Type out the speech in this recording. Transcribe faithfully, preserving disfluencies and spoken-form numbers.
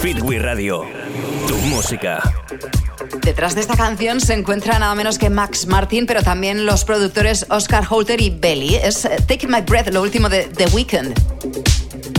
Speedway Radio. Tu música. Detrás de esta canción se encuentra nada menos que Max Martin, pero también los productores Oscar Holter y Belly. Es Taking My Breath, lo último de The Weeknd.